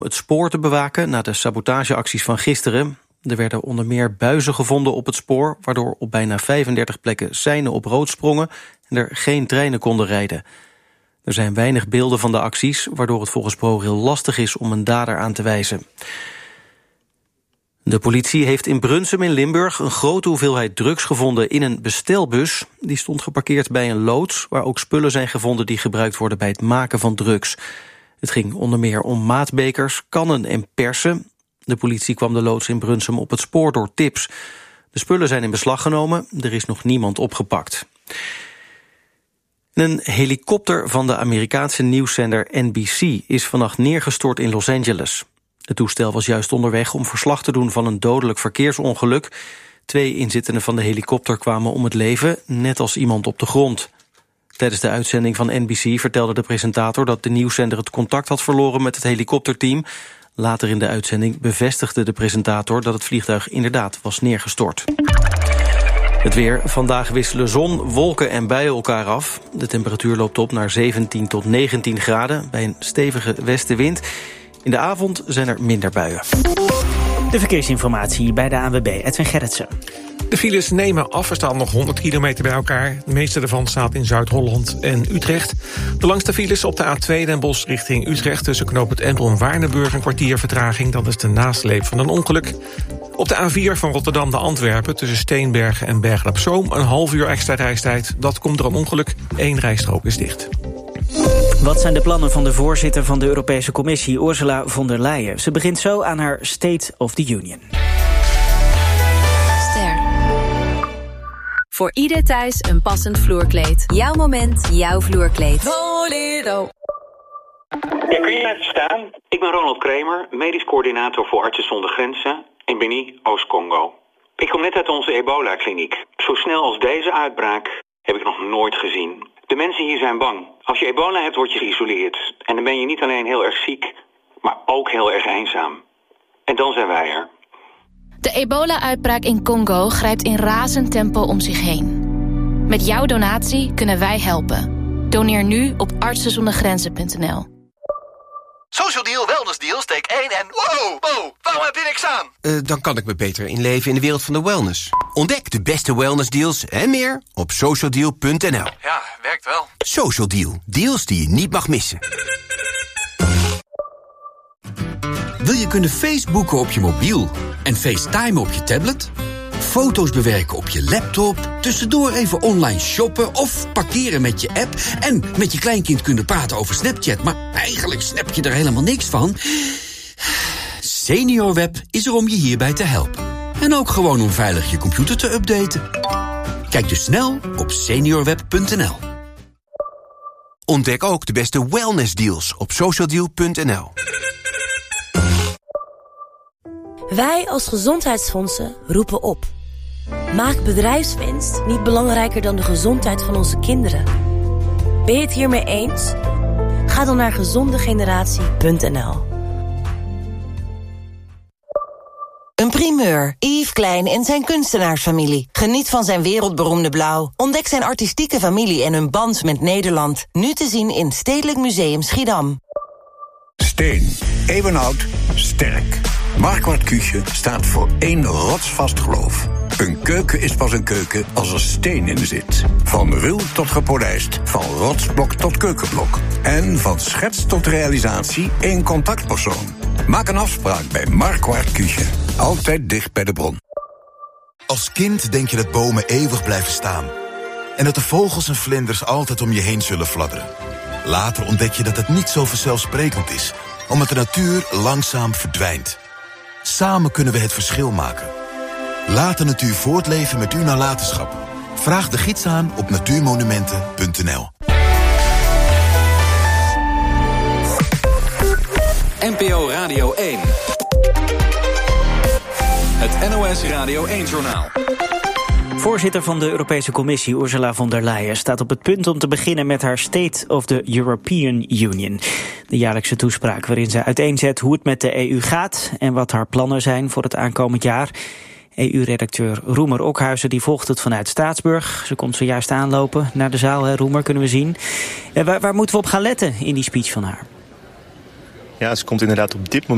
het spoor te bewaken na de sabotageacties van gisteren. Er werden onder meer buizen gevonden op het spoor, waardoor op bijna 35 plekken seinen op rood sprongen en er geen treinen konden rijden. Er zijn weinig beelden van de acties, waardoor het volgens ProRail lastig is om een dader aan te wijzen. De politie heeft in Brunsum in Limburg een grote hoeveelheid drugs gevonden in een bestelbus. Die stond geparkeerd bij een loods, waar ook spullen zijn gevonden die gebruikt worden bij het maken van drugs. Het ging onder meer om maatbekers, kannen en persen. De politie kwam de loods in Brunsum op het spoor door tips. De spullen zijn in beslag genomen, er is nog niemand opgepakt. Een helikopter van de Amerikaanse nieuwszender NBC is vannacht neergestort in Los Angeles. Het toestel was juist onderweg om verslag te doen van een dodelijk verkeersongeluk. 2 inzittenden van de helikopter kwamen om het leven, net als iemand op de grond. Tijdens de uitzending van NBC vertelde de presentator dat de nieuwszender het contact had verloren met het helikopterteam. Later in de uitzending bevestigde de presentator dat het vliegtuig inderdaad was neergestort. Het weer. Vandaag wisselen zon, wolken en buien elkaar af. De temperatuur loopt op naar 17 tot 19 graden bij een stevige westenwind. In de avond zijn er minder buien. De verkeersinformatie bij de ANWB, Edwin Gerritsen. De files nemen af, er staan nog 100 kilometer bij elkaar. De meeste daarvan staat in Zuid-Holland en Utrecht. De langste files op de A2 Den Bosch richting Utrecht... tussen knooppunt Empel en Waardenburg een kwartier vertraging. Dat is de nasleep van een ongeluk. Op de A4 van Rotterdam naar Antwerpen tussen Steenbergen en Bergen op Zoom... een half uur extra reistijd. Dat komt door een ongeluk. 1 rijstrook is dicht. Wat zijn de plannen van de voorzitter van de Europese Commissie, Ursula von der Leyen? Ze begint zo aan haar State of the Union. Voor ieder thuis een passend vloerkleed. Jouw moment, jouw vloerkleed. Ja, kun je even staan? Ik ben Ronald Kramer, medisch coördinator voor Artsen zonder Grenzen in Beni, Oost-Congo. Ik kom net uit onze ebola-kliniek. Zo snel als deze uitbraak heb ik nog nooit gezien. De mensen hier zijn bang. Als je ebola hebt, word je geïsoleerd. En dan ben je niet alleen heel erg ziek, maar ook heel erg eenzaam. En dan zijn wij er. De ebola-uitbraak in Congo grijpt in razend tempo om zich heen. Met jouw donatie kunnen wij helpen. Doneer nu op artsenzondergrenzen.nl. Social Deal, Wellness Deal, steek 1 en... Wow, waarom heb je niks aan? Dan kan ik me beter inleven in de wereld van de wellness. Ontdek de beste wellness deals en meer op socialdeal.nl. Ja, werkt wel. Social Deal, deals die je niet mag missen. Wil je kunnen Facebooken op je mobiel en FaceTimen op je tablet? Foto's bewerken op je laptop, tussendoor even online shoppen of parkeren met je app en met je kleinkind kunnen praten over Snapchat, maar eigenlijk snap je er helemaal niks van? SeniorWeb is er om je hierbij te helpen. En ook gewoon om veilig je computer te updaten. Kijk dus snel op seniorweb.nl. Ontdek ook de beste wellness deals op socialdeal.nl. Wij als gezondheidsfondsen roepen op. Maak bedrijfswinst niet belangrijker dan de gezondheid van onze kinderen. Ben je het hiermee eens? Ga dan naar gezondegeneratie.nl. Een primeur. Yves Klein en zijn kunstenaarsfamilie. Geniet van zijn wereldberoemde blauw. Ontdek zijn artistieke familie en hun band met Nederland. Nu te zien in Stedelijk Museum Schiedam. Steen. Eeuwenoud. Sterk. Marquardt Küche staat voor 1 rotsvast geloof. Een keuken is pas een keuken als er steen in zit. Van ruw tot gepolijst, van rotsblok tot keukenblok. En van schets tot realisatie 1 contactpersoon. Maak een afspraak bij Marquardt Küche. Altijd dicht bij de bron. Als kind denk je dat bomen eeuwig blijven staan. En dat de vogels en vlinders altijd om je heen zullen fladderen. Later ontdek je dat het niet zo vanzelfsprekend is, omdat de natuur langzaam verdwijnt. Samen kunnen we het verschil maken. Laat de natuur voortleven met uw nalatenschap. Vraag de gids aan op natuurmonumenten.nl. NPO Radio 1. Het NOS Radio 1-journaal. Voorzitter van de Europese Commissie, Ursula von der Leyen, staat op het punt om te beginnen met haar State of the European Union. De jaarlijkse toespraak waarin ze uiteenzet hoe het met de EU gaat en wat haar plannen zijn voor het aankomend jaar. EU-redacteur Roemer Okhuizen die volgt het vanuit Staatsburg. Ze komt zojuist aanlopen naar de zaal, hè, Roemer, kunnen we zien. Waar moeten we op gaan letten in die speech van haar? Ja, ze komt inderdaad op dit moment